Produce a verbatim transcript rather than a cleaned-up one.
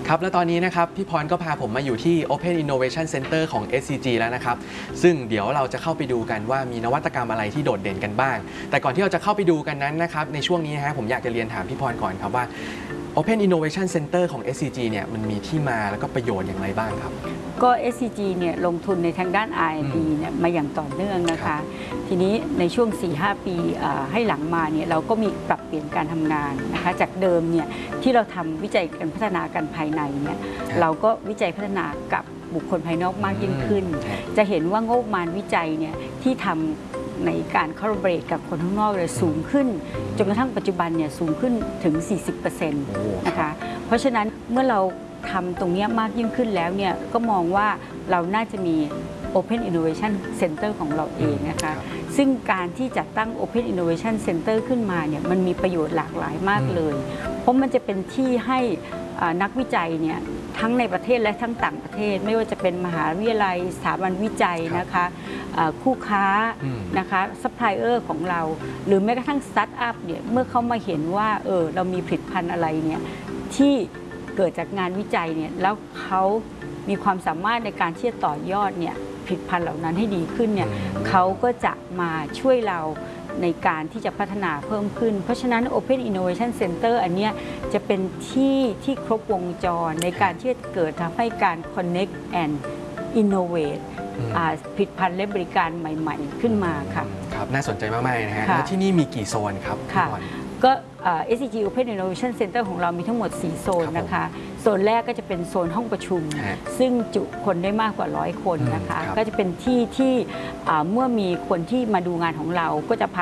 ครับและตอนนี้นะครับพี่พรก็พาผมมาอยู่ที่ Open Innovation Center ของ เอส ซี จี แล้วนะครับซึ่งเดี๋ยวเราจะเข้าไปดูกันว่ามีนวัตกรรมอะไรที่โดดเด่นกันบ้างแต่ก่อนที่เราจะเข้าไปดูกันนั้นนะครับในช่วงนี้นะฮะผมอยากจะเรียนถามพี่พรก่อนครับว่า Open Innovation Center ของ เอส ซี จี เนี่ยมันมีที่มาแล้วก็ประโยชน์อย่างไรบ้างครับก็ เอส ซี จี เนี่ยลงทุนในทางด้าน อาร์ แอนด์ ดี เนี่ยมาอย่างต่อเนื่องนะคะทีนี้ในช่วง สี่ห้า ปีให้หลังมาเนี่ยเราก็มีปรับเปลี่ยนการทำงานนะคะจากเดิมเนี่ยที่เราทำวิจัยการพัฒนากันภายในเนี่ยเราก็วิจัยพัฒนากับบุคคลภายนอกมากยิ่งขึ้นจะเห็นว่างบประมาณวิจัยเนี่ยที่ทำในการคอลลาบอเรทกับคนข้างนอกเลยสูงขึ้นจนกระทั่งปัจจุบันเนี่ยสูงขึ้นถึง สี่สิบเปอร์เซ็นต์ นะคะเพราะฉะนั้นเมื่อเราทำตรงนี้มากยิ่งขึ้นแล้วเนี่ยก็มองว่าเราน่าจะมี Open Innovation Center ของเราเองนะคะซึ่งการที่จัดตั้ง Open Innovation Center ขึ้นมาเนี่ยมันมีประโยชน์หลากหลายมากเลยเพราะมันจะเป็นที่ให้นักวิจัยเนี่ยทั้งในประเทศและทั้งต่างประเทศไม่ว่าจะเป็นมหาวิทยาลัยสถาบันวิจัยนะคะคู่ค้านะคะซัพพลายเออร์ของเราหรือแม้กระทั่งสตาร์ทอัพเนี่ยเมื่อเขามาเห็นว่าเออเรามีผลิตภัณฑ์อะไรเนี่ยที่เกิดจากงานวิจัยเนี่ยแล้วเขามีความสามารถในการที่จะต่อยอดเนี่ยผลิตภัณฑ์เหล่านั้นให้ดีขึ้นเนี่ยเขาก็จะมาช่วยเราในการที่จะพัฒนาเพิ่มขึ้นเพราะฉะนั้น Open Innovation Center อันนี้จะเป็นที่ที่ครบวงจรในการที่จะเกิดทำให้การ Connect and Innovate ผลิตภัณฑ์และบริการใหม่ๆขึ้นมาค่ะครับน่าสนใจมากๆนะฮะแล้วที่นี่มีกี่โซนครับค่ะก็ เอส ซี จี Open Innovation Center ของเรามีทั้งหมด สี่ โซนนะคะโซนแรกก็จะเป็นโซนห้องประชุมซึ่งจุคนได้มากกว่าร้อยคนนะคะก็จะเป็นที่ที่เมื่อมีคนที่มาดูงานของเราก็จะพา